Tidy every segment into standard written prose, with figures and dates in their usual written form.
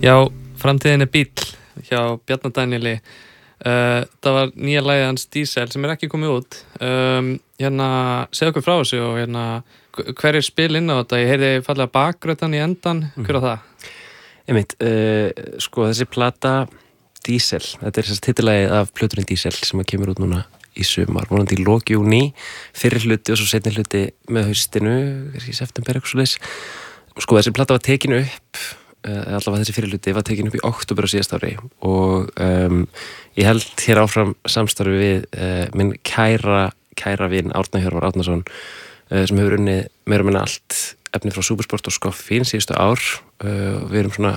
Já, framtíðin bíll hjá Bjarna Daníeli. Það var nýja lagið hans Diesel sem ekki komið út. Segðu okkur frá þessu og hverjir spil inn á þetta? Ég heyrði fallega bakgrötan í endan. Hver á það? Einmitt, sko þessi plata Diesel, þetta þessi titillagið af plötunni Diesel sem kemur út núna í sumar, vonandi í lok júní, fyrri hluti og svo seinni hluti með haustinu, í september eitthvað svoleiðis. Sko þessi plata var tekin upp allavega þessi fyrirluti var tekin upp í október á síðast ári og ég held hér áfram samstarfi við minn kæra vin Árna Hjörvar Árnason sem hefur unnið meira minna allt efni frá Supersport og Skoffín síðustu ár. Við erum svona,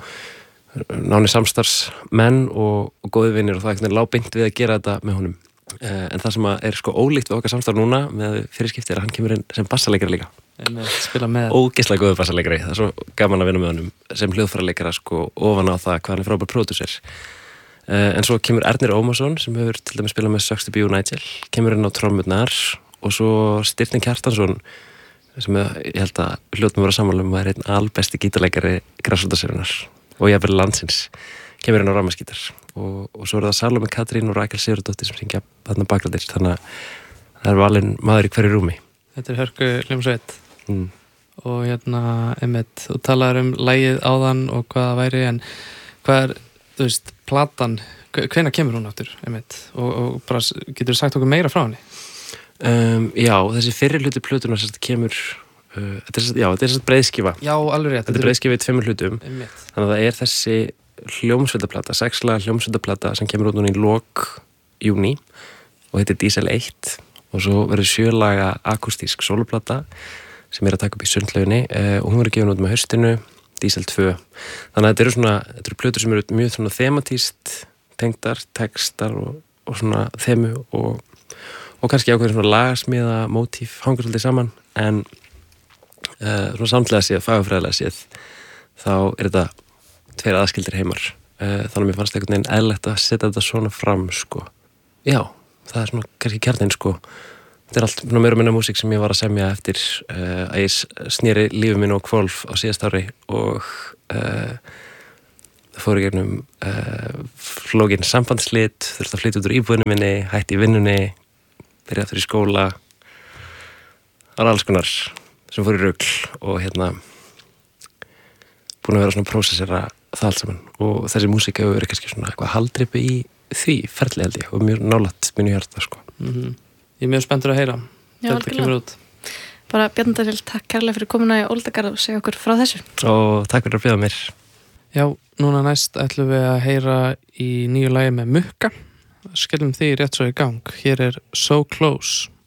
nánir samstarfsmenn og góði vinir og það er ekkert lágbeint við að gera þetta með honum. En það sem er sko ólíkt við okkar samstarf núna með fyrirskipti að hann kemur inn sem bassaleikari líka. Ógeðslega góður bassaleikari, það er svo gaman að vinna með honum sem hljóðfæraleikara sko ofan á það hvað hann frábær pródúser. En svo kemur Ernir Ómarsson sem hefur til dæmis spilað með Sucks to Be You Nigel, kemur inn á trommurnar og svo Styrning Kjartansson sem ég held að hljótum vera sammála að einn albesti gítarleikari Grassrootarsögunnar og jafnvel landsins kemur inn á rafmagnsgítar og svo það Salome Katrín og Rakel Sigurðardóttir sem syngja þarna bakgræðir, þannig að það er valinn maður í hverju rúmi. Þetta er hörku hljómsveit. Og einmitt, þú talaður lagið áðan og hvað það væri, en hvað þú veist, platan, hvenær kemur hún aftur, einmitt, og bara getur þú sagt okkur meira frá henni? Já, þessi fyrri hluti plötunar kemur, þetta er breiðskifa. Já, alveg rétt. Þetta er breiðskifa í 2 hlutum, einmitt. Þannig að það er þessi hljómsveitaplata, 6-laga hljómsveitaplata sem kemur út núna í lok júní og heitir Diesel 1 og svo verður 7-laga akústísk sóloplata sem að taka upp í Sundlauginni og hún verður gefin út með haustinu, Diesel 2. Þannig að þetta eru plötur sem eru mjög svona thematíst tengdar, textar og svona þemu og kannski ákveðin svona lagasmíða, mótíf, hangur svolítið saman, en svona samtlega séð, fagurfræðilega séð, þá er þetta 2 aðskildir heimar. Þannig að mér fannst einhvern veginn eðlilegt að setja þetta svona fram, sko. Já, það er svona kannski kjarninn, sko. Þetta er allt meira og minna músík sem ég var að semja eftir að ég sneri lífið minn á hvolf á síðast ári og fór í gegnum flókin sambandslit, þurfti að flytja út úr íbúðinu minni, hætti í vinnunni, byrjaði aftur í skóla, það var alls konar sem fór í rugl og búin að vera svona að prósessera það allt saman og þessi músík hefur verið kannski svona eitthvað haldreipi í því ferli held ég og mjög nálægt mínu hjarta, sko. Ég er mjög spenntur að heyra. Já, þetta kemur út. Bara Bjarni Daníel, takk kærlega fyrir komuna í Óldagarð og segja okkur frá þessu. Og takk fyrir að bjóða mér. Já, núna næst ætlum við að heyra í nýju lagi með Mukka. Skellum því rétt svo í gang. Hér er So Close.